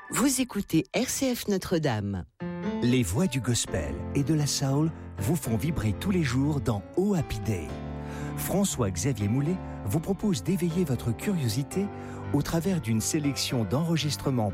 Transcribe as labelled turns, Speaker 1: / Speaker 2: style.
Speaker 1: Vous écoutez RCF Notre-Dame.
Speaker 2: Les voix du gospel et de la soul vous font vibrer tous les jours dans Oh Happy Day. François-Xavier Moulet vous propose d'éveiller votre curiosité au travers d'une sélection d'enregistrements